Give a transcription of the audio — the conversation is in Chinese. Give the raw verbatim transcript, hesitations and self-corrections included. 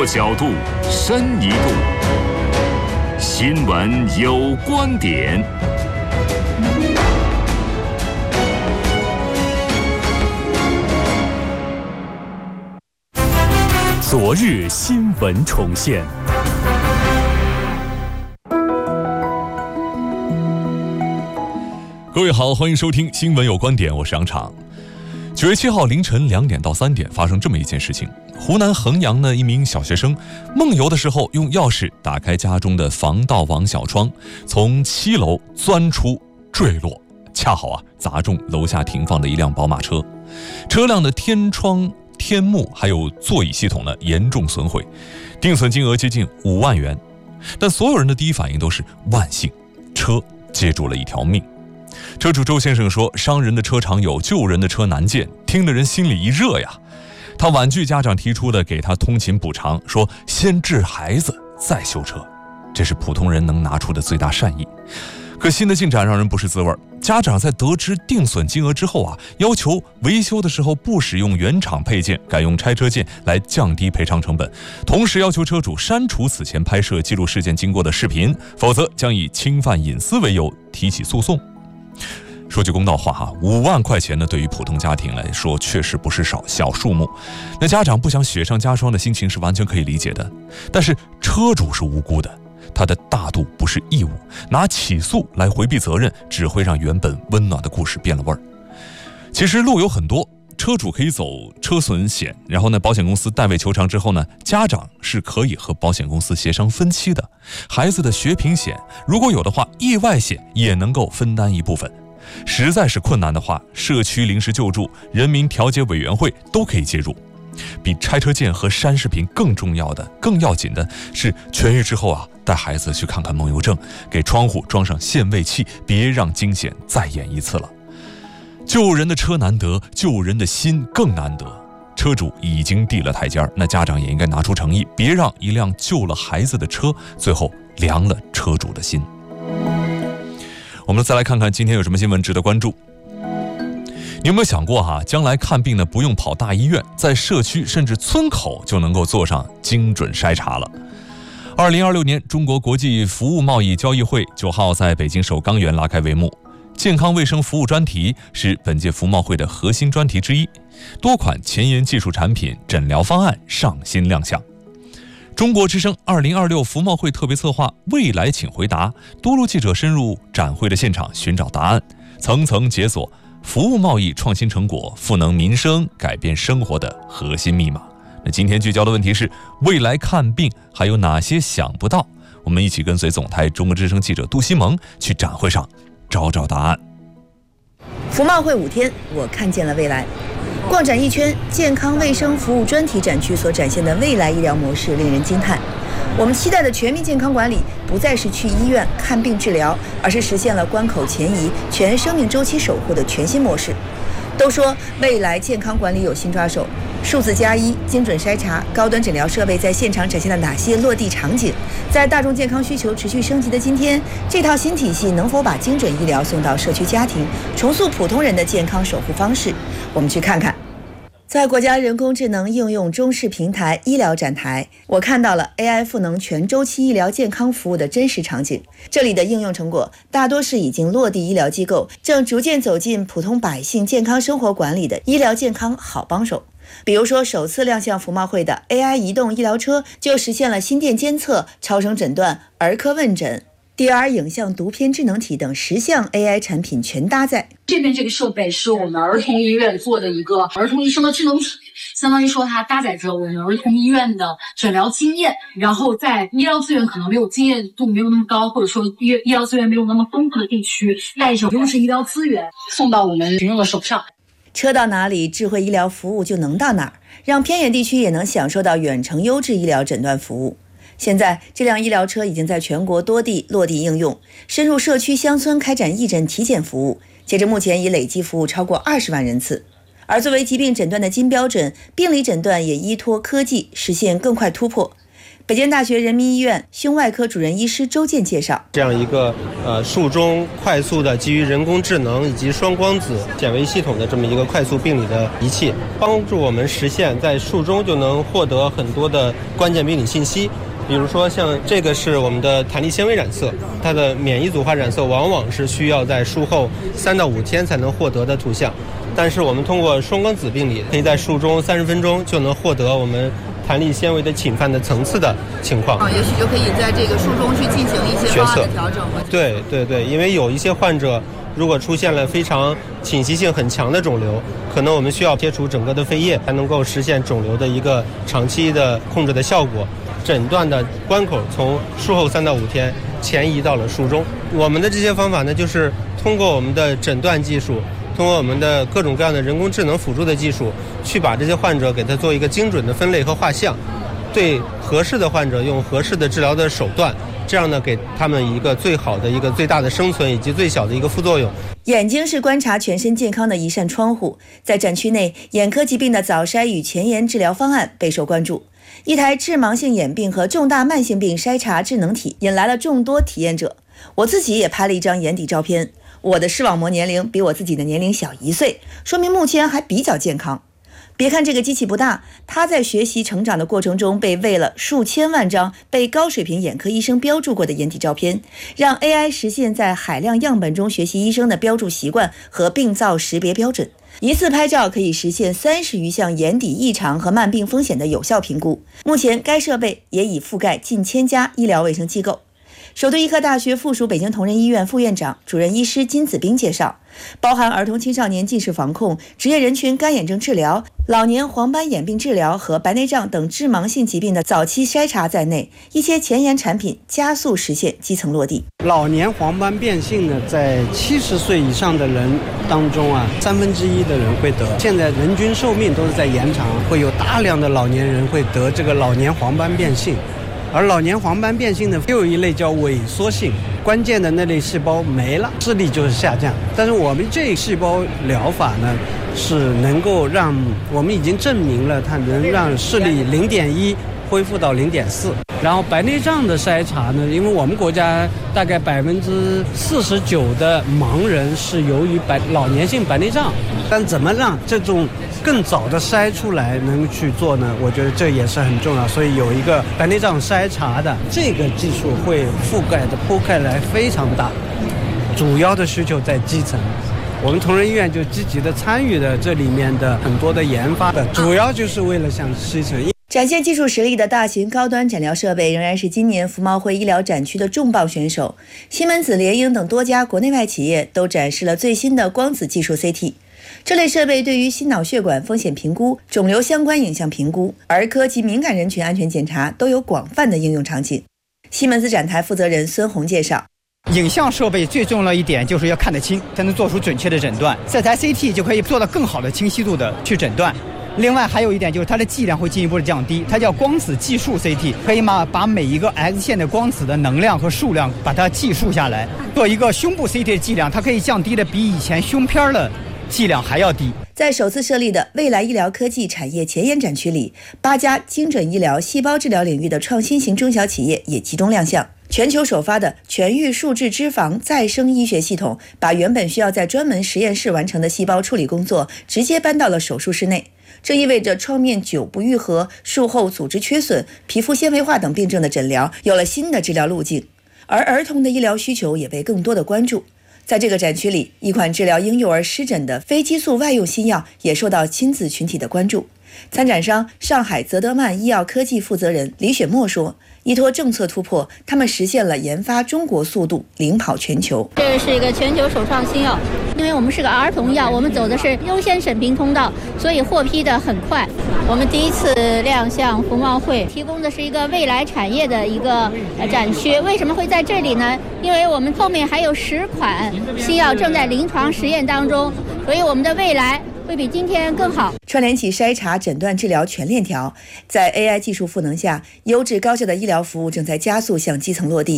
多角度，深一度。新闻有观点。 昨日新闻重现。各位好，欢迎收听新闻有观点，我是杨昶。九月七号凌晨两点到三点发生这么一件事情：湖南衡阳的一名小学生梦游的时候，用钥匙打开家中的防盗网小窗，从七楼钻出坠落，恰好啊砸中楼下停放的一辆宝马车，车辆的天窗、天幕还有座椅系统呢严重损毁，定损金额接近五万元。但所有人的第一反应都是万幸，车接住了一条命。车主周先生说，伤人的车常有，救人的车难见，听得人心里一热呀。他婉拒家长提出的给他通勤补偿，说先治孩子再修车，这是普通人能拿出的最大善意。可新的进展让人不是滋味，家长在得知定损金额之后啊，要求维修的时候不使用原厂配件，改用拆车件来降低赔偿成本，同时要求车主删除此前拍摄记录事件经过的视频，否则将以侵犯隐私为由提起诉讼。说句公道话哈，五万块钱呢，对于普通家庭来说确实不是少小数目。那家长不想雪上加霜的心情是完全可以理解的，但是车主是无辜的，他的大度不是义务，拿起诉来回避责任，只会让原本温暖的故事变了味儿。其实路有很多，车主可以走车损险，然后呢，保险公司代位求偿之后呢，家长是可以和保险公司协商分期的。孩子的学平险，如果有的话，意外险也能够分担一部分。实在是困难的话，社区临时救助、人民调解委员会都可以介入。比拆车件和删视频更重要的、更要紧的是，痊愈之后啊，带孩子去看看梦游症，给窗户装上限位器，别让惊险再演一次了。救人的车难得，救人的心更难得。车主已经递了台阶，那家长也应该拿出诚意，别让一辆救了孩子的车，最后凉了车主的心。我们再来看看今天有什么新闻值得关注。你有没有想过哈，将来看病呢不用跑大医院，在社区甚至村口就能够做上精准筛查了。二零二六年中国国际服务贸易交易会九号在北京首钢园拉开帷幕，健康卫生服务专题是本届服贸会的核心专题之一，多款前沿技术产品、诊疗方案上新亮相。中国之声二零二六服贸会特别策划未来请回答，多路记者深入展会的现场寻找答案，层层解锁服务贸易创新成果赋能民生、改变生活的核心密码。那今天聚焦的问题是，未来看病还有哪些想不到？我们一起跟随总台中国之声记者杜西蒙去展会上找找答案。 服贸会五天，我看见了未来。逛展一圈，健康卫生服务专题展区所展现的未来医疗模式令人惊叹。我们期待的全民健康管理不再是去医院看病治疗，而是实现了关口前移、全生命周期守护的全新模式。都说未来健康管理有新抓手，数字加医、精准筛查、高端诊疗设备在现场展现了哪些落地场景？在大众健康需求持续升级的今天，这套新体系能否把精准医疗送到社区家庭，重塑普通人的健康守护方式？我们去看看。在国家人工智能应用中试平台医疗展台，我看到了 A I 赋能全周期医疗健康服务的真实场景。这里的应用成果大多是已经落地医疗机构正逐渐走进普通百姓健康生活管理的医疗健康好帮手。比如说，首次亮相服贸会的 A I 移动医疗车就实现了心电监测、超声诊断、儿科问诊、D R 影像读片智能体等十项 A I 产品全搭载。 这边这个设备是我们儿童医院做的一个儿童医生的智能体，相当于说它搭载着我们儿童医院的诊疗经验，然后在医疗资源可能没有经验度没有那么高，或者说医医疗资源没有那么丰富的地区，带着优质医疗资源送到我们群众的手上。 车到哪里，智慧医疗服务就能到哪儿，让偏远地区也能享受到远程优质医疗诊断服务。现在，这辆医疗车已经在全国多地落地应用，深入社区乡村开展义诊体检服务，截至目前已累计服务超过二十万人次。而作为疾病诊断的金标准，病理诊断也依托科技实现更快突破。 北京大学人民医院胸外科主任医师周健介绍， 这样一个呃术中快速的基于人工智能以及双光子显微系统的这么一个快速病理的仪器，帮助我们实现在术中就能获得很多的关键病理信息。比如说像这个是我们的弹力纤维染色，它的免疫组化染色往往是需要在术后三到五天才能获得的图像，但是我们通过双光子病理，可以在术中三十分钟就能获得我们弹力纤维的侵犯的层次的情况。 啊，也许就可以在这个术中去进行一些方案的调整。 对对对，因为有一些患者如果出现了非常侵袭性很强的肿瘤，可能我们需要切除整个的肺叶才能够实现肿瘤的一个长期的控制的效果。诊断的关口从术后三到五天前移到了术中。我们的这些方法呢，就是通过我们的诊断技术，通过我们的各种各样的人工智能辅助的技术，去把这些患者给他做一个精准的分类和画像，对合适的患者用合适的治疗的手段，这样呢给他们一个最好的一个最大的生存以及最小的一个副作用。 眼睛是观察全身健康的一扇窗户，在展区内，眼科疾病的早筛与前沿治疗方案备受关注。一台致盲性眼病和重大慢性病筛查智能体引来了众多体验者。我自己也拍了一张眼底照片，我的视网膜年龄比我自己的年龄小一岁，说明目前还比较健康。别看这个机器不大，它在学习成长的过程中被喂了数千万张被高水平眼科医生标注过的眼底照片，让 A I 实现在海量样本中学习医生的标注习惯和病灶识别标准。一次拍照可以实现三十余项眼底异常和慢病风险的有效评估。目前该设备也已覆盖近千家医疗卫生机构。首都医科大学附属北京同仁医院副院长、主任医师金子斌介绍，包含儿童青少年近视防控、职业人群干眼症治疗、老年黄斑眼病治疗和白内障等致盲性疾病的早期筛查在内，一些前沿产品加速实现基层落地。 老年黄斑变性呢，在七十岁以上的人当中啊，三分之一的人会得。现在人均寿命都是在延长，会有大量的老年人会得这个老年黄斑变性。而老年黄斑变性呢，又有一类叫萎缩性，关键的那类细胞没了，视力就是下降。但是我们这细胞疗法呢，是能够让我们已经证明了它能让视力零点一恢复到零点四。然后白内障的筛查呢，因为我们国家大概百分之四十九的盲人是由于白老年性白内障，但怎么让这种更早的筛出来能去做呢？我觉得这也是很重要。所以有一个白内障筛查的这个技术会覆盖的铺开来非常大，主要的需求在基层。我们同仁医院就积极的参与了这里面的很多的研发的，主要就是为了向基层。 展现技术实力的大型高端诊疗设备仍然是今年服贸会医疗展区的重磅选手。西门子、联英等多家国内外企业都展示了最新的光子技术 C T。这类设备对于心脑血管风险评估、肿瘤相关影像评估、儿科及敏感人群安全检查都有广泛的应用场景。西门子展台负责人孙红介绍， 影像设备最重要的一点就是要看得清，才能做出准确的诊断。这台 C T 就可以做到更好的清晰度的去诊断。另外还有一点就是它的剂量会进一步的降低，它叫光子计数 C T， 可以嘛把每一个 X 线的光子的能量和数量把它计数下来。做一个胸部 C T 的剂量，它可以降低的比以前胸片的剂量还要低。 在首次设立的未来医疗科技产业前沿展区里，八家精准医疗、细胞治疗领域的创新型中小企业也集中亮相。全球首发的全域数质脂肪再生医学系统，把原本需要在专门实验室完成的细胞处理工作直接搬到了手术室内。这意味着创面久不愈合、术后组织缺损、皮肤纤维化等病症的诊疗有了新的治疗路径，而儿童的医疗需求也被更多的关注。在这个展区里，一款治疗婴幼儿湿疹的非激素外用新药也受到亲子群体的关注。参展商上海泽德曼医药科技负责人李雪墨说，依托政策突破，他们实现了研发中国速度领跑全球。 这是一个全球首创新药，因为我们是个儿童药，我们走的是优先审评通道，所以获批的很快。我们第一次亮相服贸会，提供的是一个未来产业的一个展区。为什么会在这里呢？因为我们后面还有十款新药正在临床实验当中，所以我们的未来会比今天更好。 串联起筛查、诊断、治疗全链条，在 A I 技术赋能下，优质高效的医疗服务正在加速向基层落地。